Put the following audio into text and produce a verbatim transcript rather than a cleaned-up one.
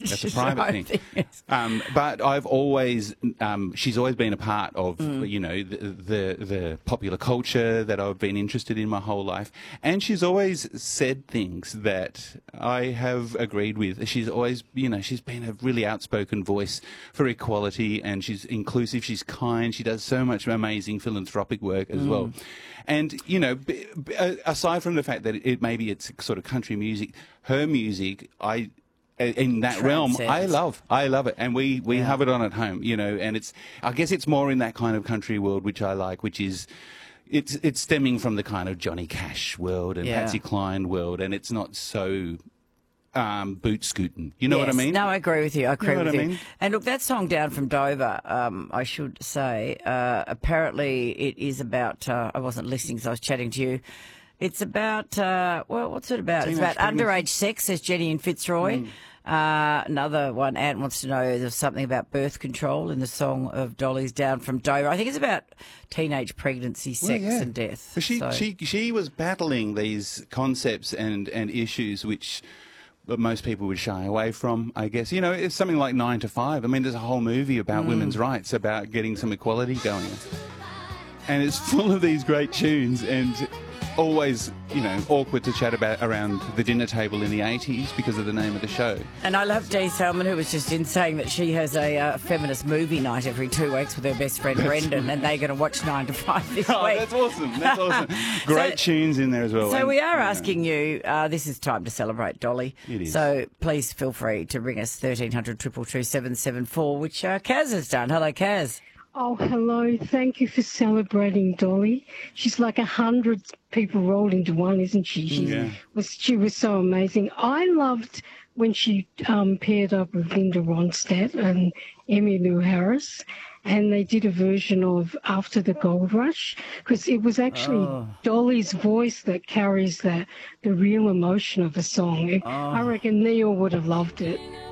That's a private Right, thing. yes. Um, but I've always, um, she's always been a part of, mm. you know, the, the the popular culture that I've been interested in my whole life. And she's always said things that I have agreed with. She's always, you know, she's been a really outspoken voice for equality, and she's inclusive, she's kind, she does so much amazing philanthropic work as mm. well. And, you know, b- b- aside from the fact that it maybe it's sort of country music, her music, I... in that realm, I love, I love it, and we we yeah. have it on at home, you know. And it's, I guess, it's more in that kind of country world which I like, which is, it's it's stemming from the kind of Johnny Cash world and yeah. Patsy Cline world, and it's not so um, boot scooting. You know yes. what I mean? No, I agree with you. I agree you know with what you. I mean? And look, that song "Down from Dover," um, I should say, uh, apparently it is about. Uh, I wasn't listening, so I was chatting to you. It's about, uh, well, what's it about? Teenage it's about pregnancy. Underage sex, says Jenny and Fitzroy. Mm. Uh, another one, Ant wants to know there's something about birth control in the song of Dolly's "Down from Dover." I think it's about teenage pregnancy, sex well, yeah. and death. But she, so. she, she was battling these concepts and, and issues which most people would shy away from, I guess. You know, it's something like Nine to Five. I mean, there's a whole movie about mm. women's rights, about getting some equality going. And it's full of these great tunes, and always, you know, awkward to chat about around the dinner table in the eighties because of the name of the show. And I love Dee Salmon, who was just in saying that she has a uh, feminist movie night every two weeks with her best friend Brendan, and they're going to watch Nine to Five this oh, week. That's awesome. That's awesome. Great so, tunes in there as well. So and, we are you know. asking you, uh, this is time to celebrate Dolly. It is. So please feel free to ring us thirteen hundred, two two two, seven seven four, which uh, Kaz has done. Hello, Kaz. Oh, hello. Thank you for celebrating Dolly. She's like a hundred people rolled into one, isn't she? She yeah. was she was so amazing. I loved when she um, paired up with Linda Ronstadt and Emmylou Harris, and they did a version of After the Gold Rush, because it was actually oh. Dolly's voice that carries the, the real emotion of the song. Oh. I reckon Neil would have loved it.